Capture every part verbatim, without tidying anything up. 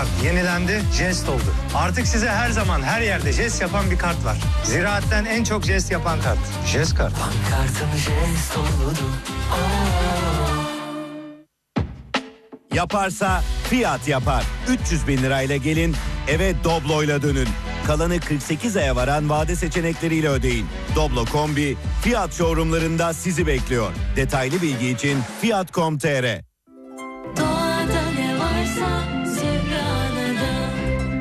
kart yenilendi, jest oldu. Artık size her zaman her yerde jest yapan bir kart var. Ziraat'ten en çok jest yapan kart. Jest kart. Pankartın jest oldu. Yaparsa Fiat yapar. üç yüz bin lirayla gelin, eve Doblo'yla dönün. Kalanı kırk sekiz aya varan vade seçenekleriyle ödeyin. Doblo Kombi Fiat showroomlarında sizi bekliyor. Detaylı bilgi için fiat nokta com nokta tr. Doğada ne varsa Zümra'da.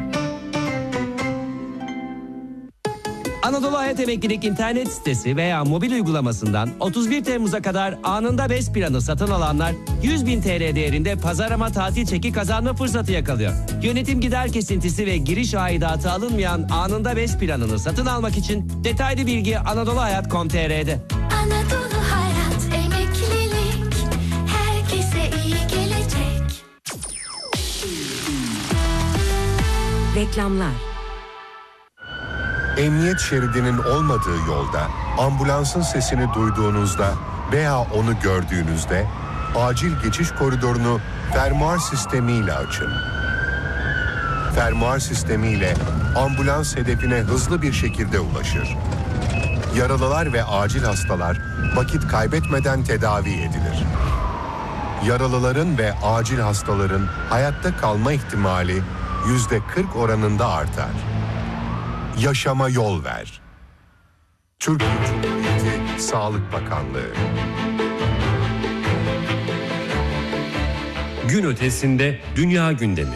Anadolu Hayat Emeklilik internet sitesi veya mobil uygulamasından otuz bir Temmuz'a kadar anında BES planı satın alanlar yüz bin T L değerinde pazarlama tatil çeki kazanma fırsatı yakalıyor. Yönetim gider kesintisi ve giriş aidatı alınmayan anında BES planını satın almak için detaylı bilgi anadolu hayat nokta com nokta tr'de. Anadolu Hayat Emeklilik, herkese iyi gelecek. Reklamlar. Emniyet şeridinin olmadığı yolda ambulansın sesini duyduğunuzda veya onu gördüğünüzde acil geçiş koridorunu fermuar sistemiyle açın. Fermuar sistemiyle ambulans hedefine hızlı bir şekilde ulaşır. Yaralılar ve acil hastalar vakit kaybetmeden tedavi edilir. Yaralıların ve acil hastaların hayatta kalma ihtimali yüzde kırk oranında artar. Yaşama yol ver. Türkiye Cumhuriyeti Sağlık Bakanlığı. Gün ötesinde dünya gündemi.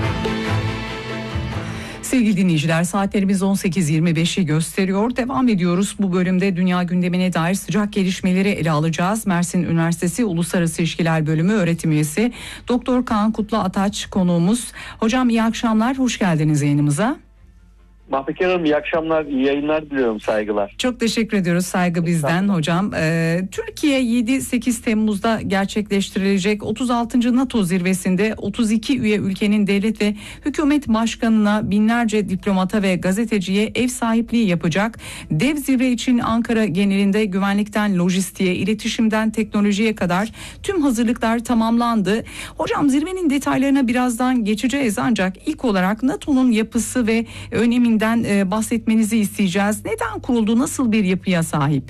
Sevgili dinleyiciler, saatlerimiz on sekiz yirmi beşi gösteriyor. Devam ediyoruz. Bu bölümde dünya gündemine dair sıcak gelişmeleri ele alacağız. Mersin Üniversitesi Uluslararası İlişkiler Bölümü öğretim üyesi Doktor Kaan Kutlu Ataç konuğumuz. Hocam iyi akşamlar, hoş geldiniz yayınımıza. Mahpekar Hanım iyi akşamlar, iyi yayınlar diliyorum, saygılar. Çok teşekkür ediyoruz, saygı bizden hocam. Ee, Türkiye yedi sekiz Temmuz'da gerçekleştirilecek otuz altıncı NATO zirvesinde otuz iki üye ülkenin devlet ve hükümet başkanına, binlerce diplomata ve gazeteciye ev sahipliği yapacak. Dev zirve için Ankara genelinde güvenlikten lojistiğe, iletişimden teknolojiye kadar tüm hazırlıklar tamamlandı. Hocam zirvenin detaylarına birazdan geçeceğiz ancak ilk olarak NATO'nun yapısı ve önemi bahsetmenizi isteyeceğiz. Neden kuruldu? Nasıl bir yapıya sahip?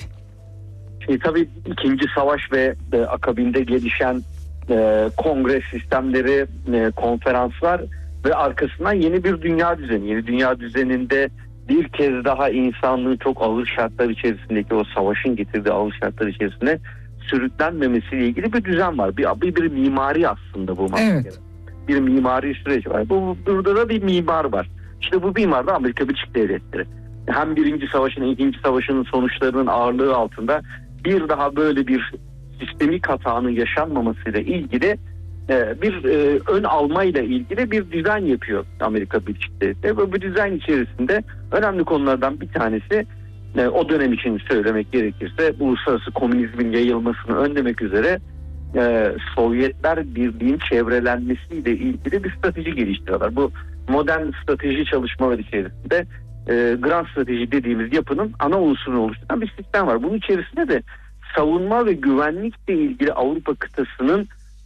Şey, tabii ikinci savaş ve e, akabinde gelişen e, kongre sistemleri, e, konferanslar ve arkasından yeni bir dünya düzeni. Yeni dünya düzeninde bir kez daha insanlığın çok ağır şartlar içerisindeki o savaşın getirdiği ağır şartlar içerisinde sürüklenmemesiyle ilgili bir düzen var. Bir, bir, bir mimari aslında bu. Evet. Bir mimari süreç var. Bu, burada da bir mimar var. İşte bu mimar da Amerika Birleşik Devletleri. Hem Birinci Savaş'ın, İkinci Savaş'ın sonuçlarının ağırlığı altında bir daha böyle bir sistemik hatanın yaşanmamasıyla ilgili e, bir e, ön almayla ilgili bir düzen yapıyor Amerika Birleşik Devletleri. Ve bu düzen içerisinde önemli konulardan bir tanesi e, o dönem için söylemek gerekirse uluslararası komünizmin yayılmasını önlemek üzere e, Sovyetler Birliği'nin çevrelenmesiyle ilgili bir strateji geliştiriyorlar. Bu modern strateji çalışmaları içerisinde e, Grand Strateji dediğimiz yapının ana unsurunu oluşturan bir sistem var. Bunun içerisinde de savunma ve güvenlikle ilgili Avrupa kıtasının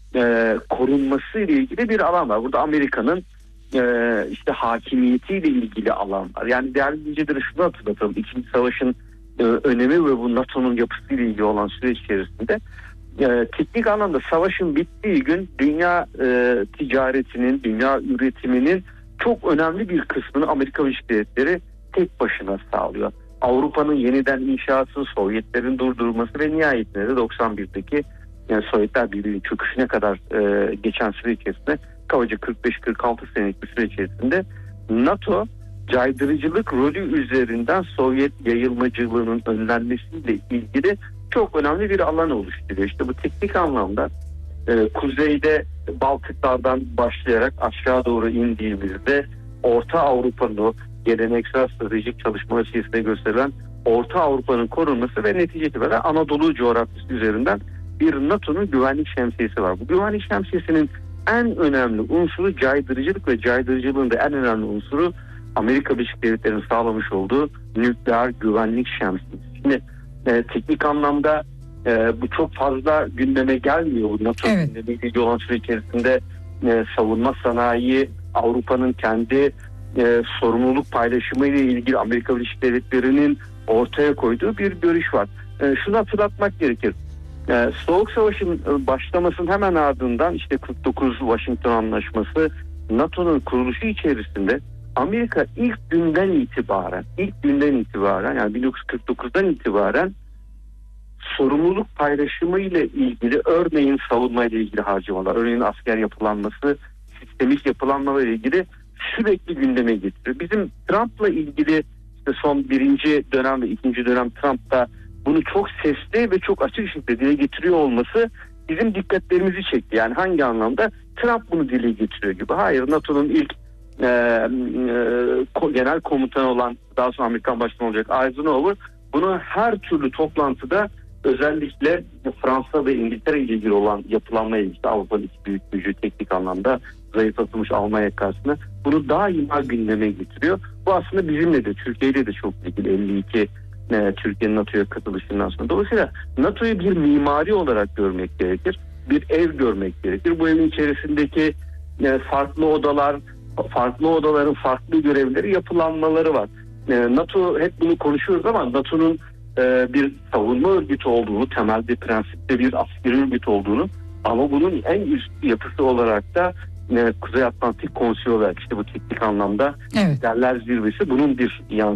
e, korunması ile ilgili bir alan var. Burada Amerika'nın e, işte hakimiyetiyle ilgili alan var. Yani değerli dinleyicilere şunu hatırlatalım. İkinci Savaş'ın e, önemi ve bu NATO'nun yapısıyla ilgili olan süreç içerisinde e, teknik anlamda savaşın bittiği gün dünya e, ticaretinin, dünya üretiminin çok önemli bir kısmını Amerika Birleşik Devletleri tek başına sağlıyor. Avrupa'nın yeniden inşası, Sovyetlerin durdurulması ve nihayetinde de doksan birdeki yani Sovyetler Birliği'nin çöküşüne kadar e, geçen süre içerisinde kabaca kırk beş kırk altı senelik bir süre içerisinde NATO caydırıcılık rolü üzerinden Sovyet yayılmacılığının önlenmesiyle ilgili çok önemli bir alan oluşturuyor. İşte bu teknik anlamda e, kuzeyde Baltıklardan başlayarak aşağı doğru indiğimizde Orta Avrupa'nın o geleneksel stratejik çalışmalar içerisinde gösterilen Orta Avrupa'nın korunması ve neticesi veren Anadolu coğrafyası üzerinden bir NATO'nun güvenlik şemsiyesi var. Bu güvenlik şemsiyesinin en önemli unsuru caydırıcılık ve caydırıcılığın da en önemli unsuru Amerika Birleşik Devletleri'nin sağlamış olduğu nükleer güvenlik şemsiyesi. Şimdi e, teknik anlamda e, bu çok fazla gündeme gelmiyor. Bu NATO evet. gündemiyle olan süre içerisinde e, savunma sanayi Avrupa'nın kendi e, sorumluluk paylaşımı ile ilgili Amerika Birleşik Devletleri'nin ortaya koyduğu bir görüş var. E, şunu hatırlatmak gerekir. E, Soğuk Savaş'ın başlamasının hemen ardından işte kırk dokuz Washington Anlaşması, NATO'nun kuruluşu içerisinde Amerika ilk günden itibaren, ilk günden itibaren yani bin dokuz yüz kırk dokuzdan itibaren sorumluluk paylaşımı ile ilgili, örneğin savunma ile ilgili harcamalar, örneğin asker yapılanması, sistemik yapılanma ile ilgili sürekli gündeme getiriyor. Bizim Trump'la ilgili işte son birinci dönem ve ikinci dönem Trump'ta bunu çok sesli ve çok açık şekilde dile getiriyor olması bizim dikkatlerimizi çekti. Yani hangi anlamda? Trump bunu dile getiriyor gibi. Hayır, NATO'nun ilk e, e, genel komutanı olan, daha sonra Amerikan Başkanı olacak Eisenhower bunu her türlü toplantıda, özellikle Fransa ve İngiltere ile ilgili olan yapılanmaya ilgili, Avrupa'nın iki büyük gücü teknik anlamda zayıflatılmış Almanya karşısında bunu daima gündeme getiriyor. Bu aslında bizimle de, Türkiye'yle de çok ilgili, elli iki e, Türkiye'nin NATO'ya katılışından sonra. Dolayısıyla NATO'yu bir mimari olarak görmek gerekir. Bir ev görmek gerekir. Bu evin içerisindeki e, farklı odalar, farklı odaların farklı görevleri, yapılanmaları var. E, NATO, hep bunu konuşuyoruz ama NATO'nun e, bir savunma örgütü olduğunu, temelde prensipte bir askeri örgüt olduğunu, ama bunun en üst yapısı olarak da e, Kuzey Atlantik Konseyi olarak, işte bu teknik anlamda Evet. Derler Zirvesi bunun bir yansıması.